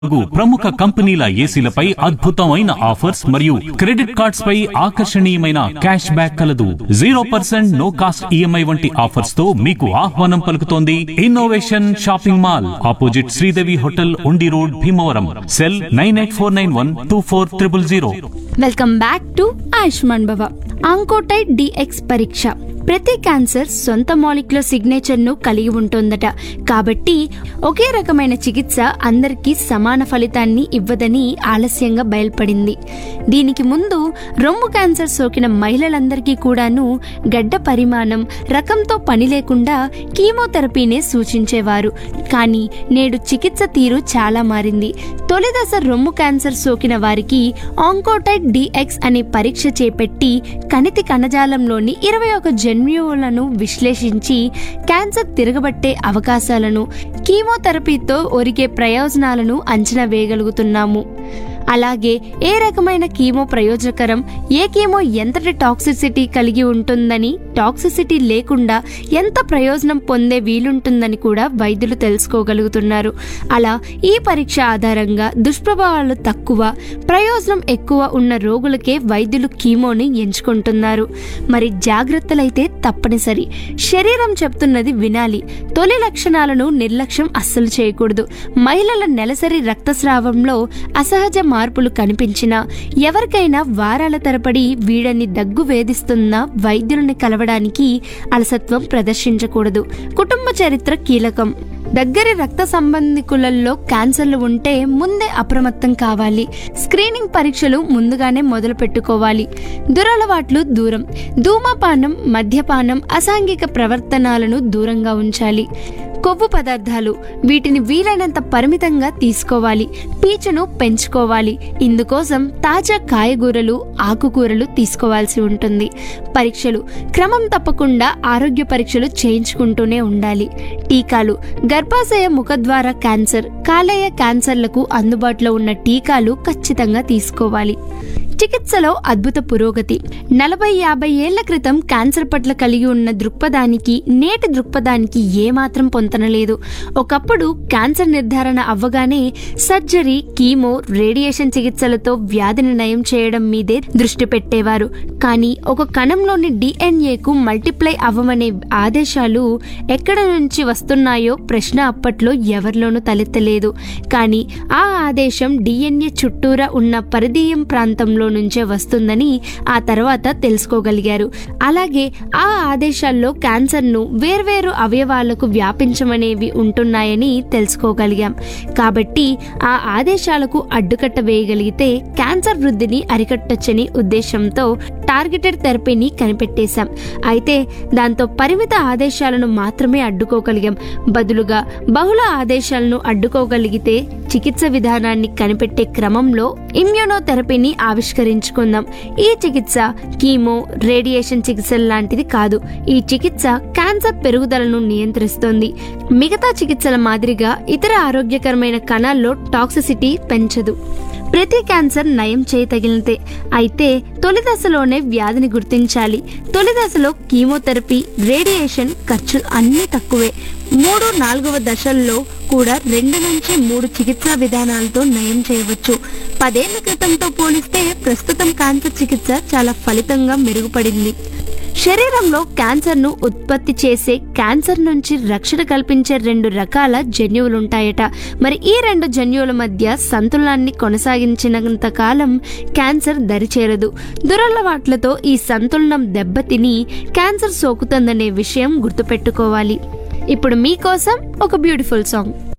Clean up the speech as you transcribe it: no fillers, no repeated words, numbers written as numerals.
ప్రముఖ కంపెనీల ఏసీలపై అద్భుతమైన ఆఫర్స్ మరియు క్రెడిట్ కార్డ్స్ పై ఆకర్షణీయమైన క్యాష్ బ్యాక్ కలదు. 0% నో కాస్ట్ ఈఎంఐ వంటి ఆఫర్స్ తో మీకు ఆహ్వానం పలుకుతోంది innovation shopping mall, opposite Sridevi hotel, ఉండి road, Bhimavaram. Cell 9849124000. Welcome back to Ayushman భవ. ఆంకోటైడ్ డిఎక్స్ పరీక్ష ప్రతి క్యాన్సర్ సొంత మాలిక్యులర్ సిగ్నేచర్ ను కలిగి ఉంటుందట. కాబట్టి ఒకే రకమైన చికిత్స అందరికీ సమాన ఫలితాన్ని ఇవ్వదని ఆలస్యంగా బయల్పడింది. దీనికి ముందు రొమ్ము క్యాన్సర్ సోకిన మహిళలందరికీ కూడాను గడ్డ పరిమాణం, రకంతో పని లేకుండా కీమోథెరపీనే సూచించేవారు. కానీ నేడు చికిత్స తీరు చాలా మారింది. తొలి దశ రొమ్ము క్యాన్సర్ సోకిన వారికి ఆంకోటైడ్ డిఎక్స్ అనే పరీక్ష చేపట్టి కణితి కణజాలంలోని 21 జన్యువులను విశ్లేషించి క్యాన్సర్ తిరగబట్టే అవకాశాలను, కీమోథెరపీతో ఒరిగే ప్రయోజనాలను అంచనా వేయగలుగుతున్నాము. అలాగే ఏ రకమైన కీమో ప్రయోజనకరం, ఏ కీమో ఎంతటి టాక్సిసిటీ కలిగి ఉంటుందని, టాక్సిసిటీ లేకుండా ఎంత ప్రయోజనం పొందే వీలుంటుందని కూడా వైద్యులు తెలుసుకోగలుగుతున్నారు. అలా ఈ పరీక్ష ఆధారంగా దుష్ప్రభావాలు తక్కువ, ప్రయోజనం ఎక్కువ ఉన్న రోగులకే వైద్యులు కీమోని ఎంచుకుంటున్నారు. మరి జాగ్రత్తలైతే తప్పనిసరి. శరీరం చెప్తున్నది వినాలి. తొలి లక్షణాలను నిర్లక్ష్యం అస్సలు చేయకూడదు. మహిళల నెలసరి రక్తస్రావంలో అసహజ మార్పులు కనిపించినా, ఎవరికైనా వారాల తరబడి వీడని దగ్గు వేధిస్తున్న వైద్యులని కలవడానికి అలసత్వం ప్రదర్శించకూడదు. కుటుంబ చరిత్ర కీలకం. దగ్గరి రక్త సంబంధికులలో క్యాన్సర్లు ఉంటే ముందే అప్రమత్తం కావాలి. స్క్రీనింగ్ పరీక్షలు ముందుగానే మొదలు పెట్టుకోవాలి. దురలవాట్లు దూరం. ధూమపానం, మద్యపానం, అసాంఘిక ప్రవర్తనాలను దూరంగా ఉంచాలి. కొవ్వు పదార్థాలు వీటిని వీలైనంత పరిమితంగా తీసుకోవాలి. పీచును పెంచుకోవాలి. ఇందుకోసం తాజా కాయగూరలు, ఆకుకూరలు తీసుకోవాల్సి ఉంటుంది. పరీక్షలు క్రమం తప్పకుండా ఆరోగ్య పరీక్షలు చేయించుకుంటూనే ఉండాలి. టీకాలు గర్భాశయ ముఖద్వార క్యాన్సర్, కాలేయ క్యాన్సర్లకు అందుబాటులో ఉన్న టీకాలు ఖచ్చితంగా తీసుకోవాలి. చికిత్సలో అద్భుత పురోగతి. 40-50 ఏళ్ల క్రితం క్యాన్సర్ పట్ల కలిగి ఉన్న దృక్పథానికి నేటి దృక్పథానికి ఏమాత్రం పొంతనలేదు. ఒకప్పుడు క్యాన్సర్ నిర్ధారణ అవ్వగానే సర్జరీ, కీమో, రేడియేషన్ చికిత్సలతో వ్యాధిని నయం చేయడం మీదే దృష్టి పెట్టేవారు. కానీ ఒక కణంలోని డిఎన్ఏకు మల్టిప్లై అవ్వమనే ఆదేశాలు ఎక్కడ నుంచి వస్తున్నాయో ప్రశ్న అప్పట్లో ఎవరిలోనూ తలెత్తలేదు. కానీ ఆ ఆదేశం డిఎన్ఏ చుట్టూరా ఉన్న పరిధీయం ప్రాంతంలో నుంచే వస్తుందని ఆ తర్వాత తెలుసుకోగలిగారు. అలాగే ఆ ఆదేశాల్లో క్యాన్సర్ను వేర్వేరు అవయవాలకు వ్యాపించమనేవి ఉంటున్నాయని తెలుసుకోగలిగాం. కాబట్టి ఆ ఆదేశాలకు అడ్డుకట్ట వేయగలిగితే క్యాన్సర్ వృద్ధిని అరికట్టొచ్చని ఉద్దేశంతో టార్గెటెడ్ థెరపీని కనిపెట్టేశాం. అయితే దాంతో పరిమిత ఆదేశాలను మాత్రమే అడ్డుకోగలిగాం. బదులుగా బహుళ ఆదేశాలను అడ్డుకోగలిగితే చికిత్స విధానాన్ని కనిపెట్టే క్రమంలో ఇమ్యూనోథెరపీని ఆవిష్కరించుకుందాం. ఈ చికిత్స కీమో, రేడియేషన్ చికిత్సల లాంటిది కాదు. ఈ చికిత్స క్యాన్సర్ పెరుగుదలను నియంత్రిస్తుంది. మిగతా చికిత్సల మాదిరిగా ఇతర ఆరోగ్యకరమైన కణాల్లో టాక్సిసిటీ పెంచదు. ప్రతి క్యాన్సర్ నయం చేయతగినదే. అయితే తొలి దశలోనే వ్యాధిని గుర్తించాలి. తొలి దశలో కీమోథెరపీ, రేడియేషన్ ఖర్చు అన్నీ తక్కువే. 3-4వ దశల్లో కూడా 2 నుంచి 3 చికిత్సా విధానాలతో నయం చేయవచ్చు. 10 ఏళ్ల క్రితంతో పోలిస్తే ప్రస్తుతం క్యాన్సర్ చికిత్స చాలా ఫలితంగా మెరుగుపడింది. శరీరంలో క్యాన్సర్ను ఉత్పత్తి చేసే, క్యాన్సర్ నుంచి రక్షణ కల్పించే 2 రకాల జన్యువులుంటాయట. మరి ఈ 2 జన్యువుల మధ్య సంతులనాన్ని కొనసాగించినంత కాలం క్యాన్సర్ దరిచేరదు. దురలవాట్లతో ఈ సంతులనం దెబ్బతిని క్యాన్సర్ సోకుతుందనే విషయం గుర్తుపెట్టుకోవాలి. ఇప్పుడు మీకోసం ఒక బ్యూటిఫుల్ సాంగ్.